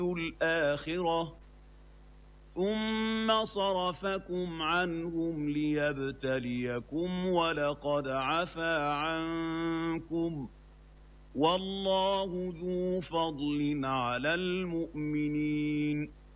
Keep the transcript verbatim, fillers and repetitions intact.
الآخرة ثم صرفكم عنهم ليبتليكم ولقد عفا عنكم والله ذو فضل على المؤمنين